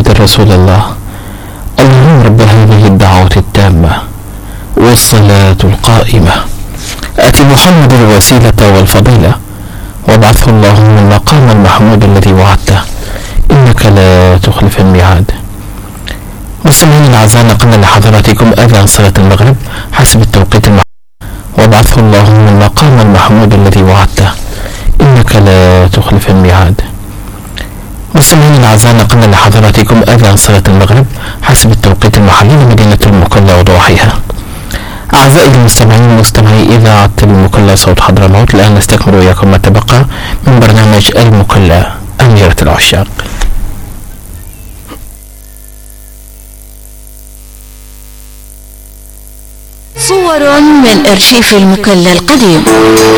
محمد رسول الله. اللهم رب هذه الدعوة التامة والصلاة القائمة آت محمد الوسيلة والفضيلة وابعثه اللهم المقام المحمود الذي وعدته إنك لا تخلف الميعاد. مستمعين الأعزاء، نقلنا لحضراتكم أذان صلاة المغرب حسب التوقيت المحدد وابعثه اللهم المقام المحمود الذي وعدته إنك لا تخلف الميعاد. مستمعين الأعزاء، نقلنا لحضراتكم أذان صلاة المغرب حسب التوقيت المحلي لمدينة المكلا وضواحيها. أعزائي المستمعين، مستمعي إذاعة المكلا صوت حضرموت، الآن نستكمل وياكم ما تبقى من برنامج المكلا أميرة العشاق. صور من أرشيف المكلا القديم.